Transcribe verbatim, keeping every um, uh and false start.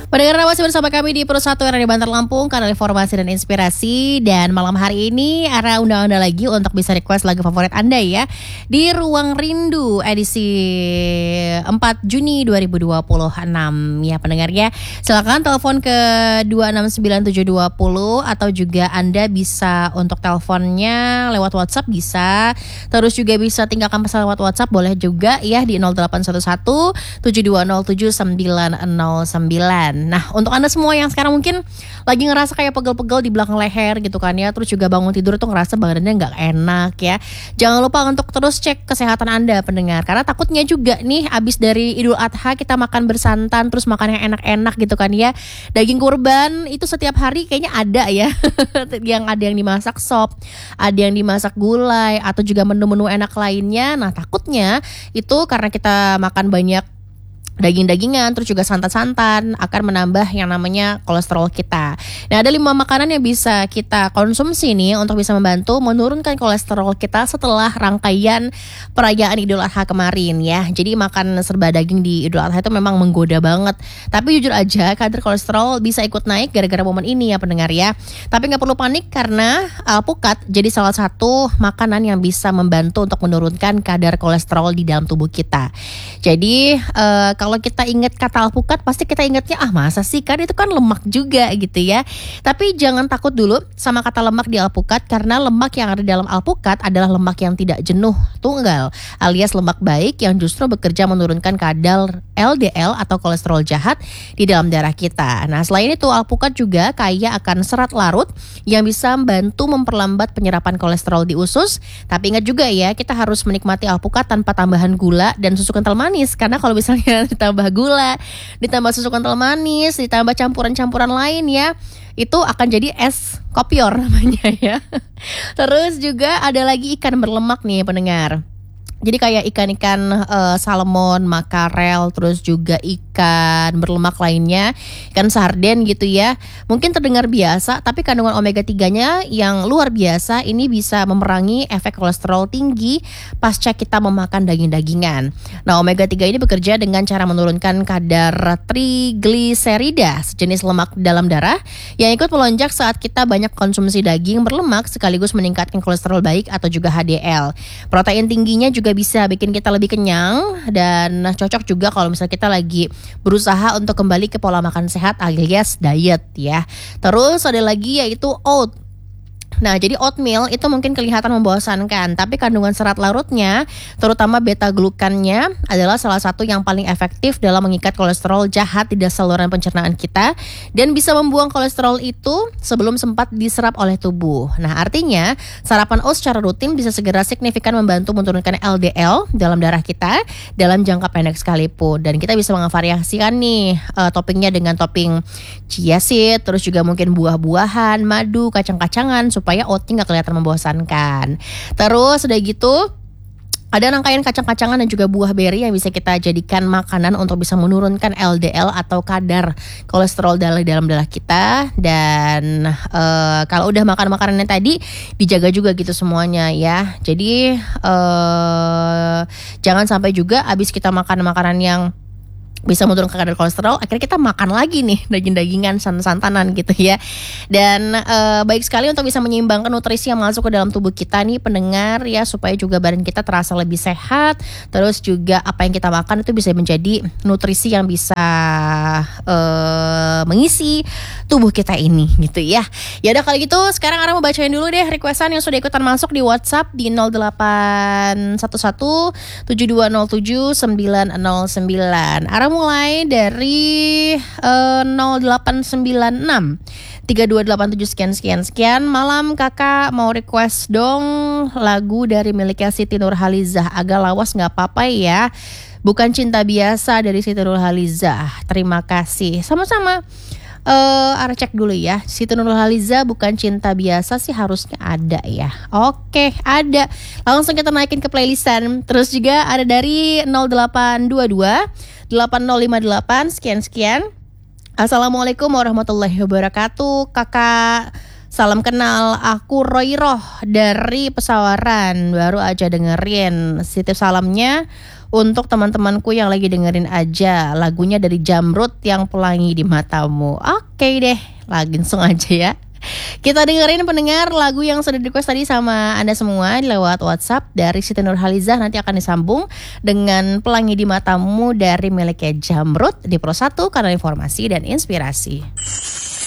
Pendengar masih bersama kami di Persatuan Radio Bantar Lampung, kanal informasi dan inspirasi. Dan malam hari ini Ara undang Anda lagi untuk bisa request lagu favorit Anda ya di Ruang Rindu edisi empat Juni dua ribu dua puluh enam ya pendengar ya. Silakan telepon ke dua enam sembilan tujuh dua nol atau juga Anda bisa untuk teleponnya lewat WhatsApp bisa. Terus juga bisa tinggalkan pesan lewat WhatsApp boleh juga ya di nol delapan satu satu tujuh dua nol tujuh sembilan nol sembilan. Nah, untuk Anda semua yang sekarang mungkin lagi ngerasa kayak pegel-pegel di belakang leher gitu kan ya, terus juga bangun tidur tuh ngerasa badannya nggak enak ya. Jangan lupa untuk terus cek kesehatan Anda pendengar, karena takutnya juga nih abis dari Idul Adha kita makan bersantan terus makan yang enak-enak gitu kan ya. Daging kurban itu setiap hari kayaknya ada ya. Yang ada yang dimasak sop, ada yang dimasak gulai atau juga menu-menu enak lainnya. Nah, takutnya itu karena kita makan banyak daging-dagingan terus juga santan-santan akan menambah yang namanya kolesterol kita. Nah, ada lima makanan yang bisa kita konsumsi nih untuk bisa membantu menurunkan kolesterol kita setelah rangkaian perayaan Idul Adha kemarin ya. Jadi makan serba daging di Idul Adha itu memang menggoda banget. Tapi jujur aja kadar kolesterol bisa ikut naik gara-gara momen ini ya pendengar ya. Tapi nggak perlu panik karena alpukat jadi salah satu makanan yang bisa membantu untuk menurunkan kadar kolesterol di dalam tubuh kita. Jadi uh, kalau kita ingat kata alpukat pasti kita ingatnya ah masa sih kan itu kan lemak juga gitu ya. Tapi jangan takut dulu sama kata lemak di alpukat, karena lemak yang ada dalam alpukat adalah lemak yang tidak jenuh tunggal alias lemak baik yang justru bekerja menurunkan kadar L D L atau kolesterol jahat di dalam darah kita. Nah, selain itu alpukat juga kaya akan serat larut yang bisa membantu memperlambat penyerapan kolesterol di usus. Tapi ingat juga ya, kita harus menikmati alpukat tanpa tambahan gula dan susu kental manis, karena kalau misalnya ditambah gula, ditambah susu kental manis, ditambah campuran-campuran lain ya, itu akan jadi es kopior namanya ya. Terus juga ada lagi ikan berlemak nih pendengar. Jadi kayak ikan-ikan uh, salmon, makarel, terus juga ikan berlemak lainnya, ikan sarden gitu ya. Mungkin terdengar biasa, tapi kandungan omega tiga-nya yang luar biasa ini bisa memerangi efek kolesterol tinggi pasca kita memakan daging-dagingan. Nah, omega tiga ini bekerja dengan cara menurunkan kadar trigliserida, sejenis lemak dalam darah yang ikut melonjak saat kita banyak konsumsi daging berlemak sekaligus meningkatkan kolesterol baik atau juga H D L. Protein tingginya juga bisa bikin kita lebih kenyang dan cocok juga kalau misalnya kita lagi berusaha untuk kembali ke pola makan sehat alias diet ya. Terus ada lagi yaitu oat. Nah, jadi oatmeal itu mungkin kelihatan membosankan, tapi kandungan serat larutnya, terutama beta-glukannya adalah salah satu yang paling efektif dalam mengikat kolesterol jahat di saluran pencernaan kita dan bisa membuang kolesterol itu sebelum sempat diserap oleh tubuh. Nah, artinya sarapan oats secara rutin bisa segera signifikan membantu menurunkan L D L dalam darah kita dalam jangka pendek sekalipun. Dan kita bisa mengvariasikan nih uh, toppingnya dengan topping chia seed, terus juga mungkin buah-buahan, madu, kacang-kacangan supaya oatnya gak kelihatan membosankan. Terus udah gitu ada rangkaian kacang-kacangan dan juga buah beri yang bisa kita jadikan makanan untuk bisa menurunkan L D L atau kadar kolesterol dalam dalam darah kita. Dan uh, kalau udah makan makanannya tadi dijaga juga gitu semuanya ya. Jadi uh, jangan sampai juga abis kita makan makanan yang bisa menurunkan kadar kolesterol, akhirnya kita makan lagi nih daging-dagingan, santan-santanan gitu ya. Dan e, baik sekali untuk bisa menyeimbangkan nutrisi yang masuk ke dalam tubuh kita nih pendengar ya, supaya juga badan kita terasa lebih sehat. Terus juga apa yang kita makan itu bisa menjadi nutrisi yang bisa e, mengisi tubuh kita ini gitu ya. Ya udah kalau gitu sekarang Ara mau bacain dulu deh requestan yang sudah ikutan masuk di WhatsApp di nol delapan satu satu tujuh dua nol tujuh sembilan nol sembilan. Ara mulai dari uh, nol delapan sembilan enam tiga dua delapan tujuh sekian sekian sekian. Malam kakak mau request dong lagu dari miliknya Siti Nurhalizah. Agak lawas gak apa-apa ya. Bukan Cinta Biasa dari Siti Nurhalizah. Terima kasih. Sama-sama. Uh, Ara cek dulu ya. Siti Nurhalizah Bukan Cinta Biasa sih harusnya ada ya. Oke, ada. Langsung kita naikin ke playlistan. Terus juga ada dari nol delapan dua dua delapan nol lima delapan sekian sekian. Assalamualaikum warahmatullahi wabarakatuh. Kakak, salam kenal. Aku Roiroh dari Pesawaran. Baru aja dengerin. Titip salamnya untuk teman-temanku yang lagi dengerin aja lagunya dari Jamrud yang Pelangi di Matamu. Oke deh, langsung aja ya. Kita dengerin pendengar lagu yang sudah di request tadi sama Anda semua lewat WhatsApp dari Siti Nurhalizah. Nanti akan disambung dengan Pelangi di Matamu dari miliknya Jamrud di Pro satu, kanal informasi dan inspirasi.